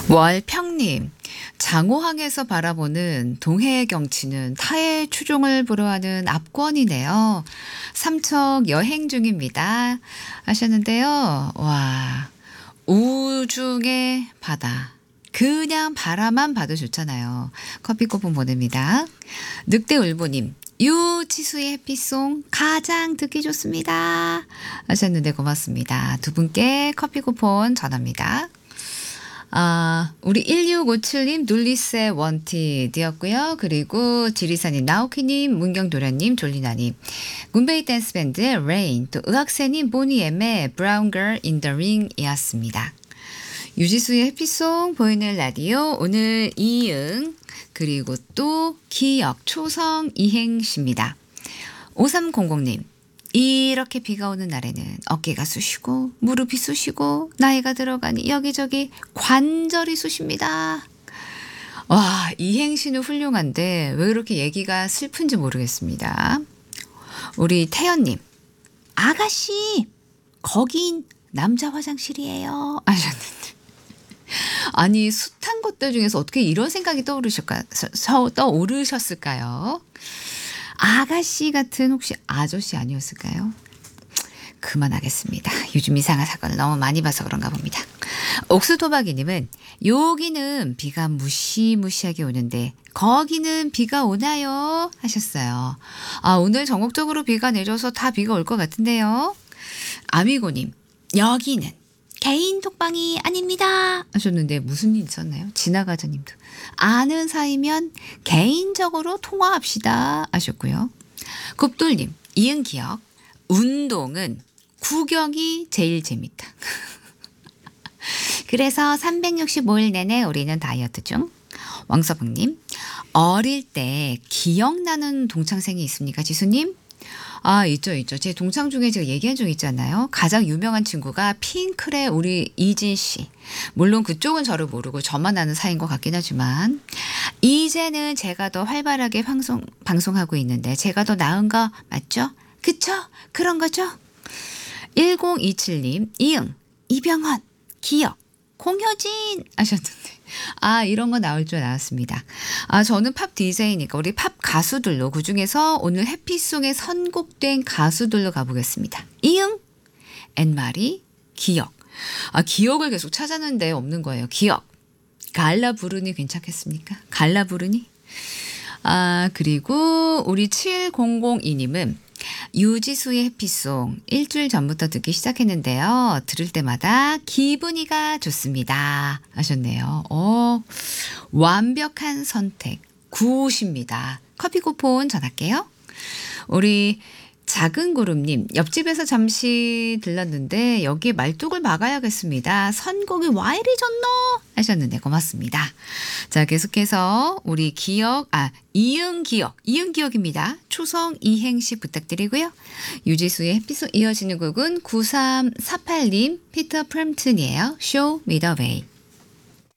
월평님, 장호항에서 바라보는 동해의 경치는 타의 추종을 불허하는 압권이네요. 삼척 여행 중입니다. 하셨는데요. 와, 우중의 바다. 그냥 바라만 봐도 좋잖아요. 커피 쿠폰 보냅니다. 늑대울보님, 유지수의 해피송 가장 듣기 좋습니다. 하셨는데 고맙습니다. 두 분께 커피 쿠폰 전합니다. 우리 1657님, 눌리세 원티드였고요. 그리고 지리사님, 나오키님, 문경도련님, 졸리나님, 문베이 댄스밴드의 레인, 또 의학세님, 보니엠의 브라운 걸 인 더 링이었습니다. 유지수의 해피송 보이는 라디오 오늘 이응 그리고 또 기억 초성 이행시입니다. 5300님, 이렇게 비가 오는 날에는 어깨가 쑤시고 무릎이 쑤시고 나이가 들어가니 여기저기 관절이 쑤십니다. 와, 이행시는 훌륭한데 왜 그렇게 얘기가 슬픈지 모르겠습니다. 우리 태연님, 아가씨 거긴 남자 화장실이에요 하셨는데, 아니 숱한 것들 중에서 어떻게 이런 생각이 떠오르셨을까요? 아가씨 같은 혹시 아저씨 아니었을까요? 그만하겠습니다. 요즘 이상한 사건을 너무 많이 봐서 그런가 봅니다. 옥수토박이님은 여기는 비가 무시무시하게 오는데 거기는 비가 오나요? 하셨어요. 오늘 전국적으로 비가 내려서 다 비가 올 것 같은데요. 아미고님, 여기는 개인 톡방이 아닙니다 하셨는데 무슨 일 있었나요? 지나가자님도 아는 사이면 개인적으로 통화합시다 하셨고요. 굽돌님, 이응 기억, 운동은 구경이 제일 재밌다. 그래서 365일 내내 우리는 다이어트 중. 왕서방님, 어릴 때 기억나는 동창생이 있습니까 지수님? 있죠. 제 동창 중에 제가 얘기한 적 있잖아요. 가장 유명한 친구가 핑클의 우리 이진 씨. 물론 그쪽은 저를 모르고 저만 아는 사이인 것 같긴 하지만 이제는 제가 더 활발하게 방송하고 있는데 제가 더 나은 거 맞죠? 그쵸? 그런 거죠? 1027님, 이응, 이병헌, 기억, 공효진 하셨는데 이런 거 나올 줄 알았습니다. 저는 팝 DJ니까 우리 팝 가수들로 그중에서 오늘 해피송에 선곡된 가수들로 가보겠습니다. 이응, 엔마리, 기억. 기억을 계속 찾았는데 없는 거예요. 기억. 갈라 부르니 괜찮겠습니까? 갈라 부르니? 그리고 우리 7002님은 유지수의 해피송 일주일 전부터 듣기 시작했는데요. 들을 때마다 기분이가 좋습니다 하셨네요. 완벽한 선택 굿입니다. 커피 쿠폰 전할게요. 우리 작은 구름님, 옆집에서 잠시 들렀는데 여기 말뚝을 막아야겠습니다. 선곡이 와 이리 좋노 하셨는데 고맙습니다. 자, 계속해서 우리 이응 기억입니다. 초성 이행시 부탁드리고요. 유지수의 해피송 이어지는 곡은 9348님 피터 프램튼이에요. Show me the way.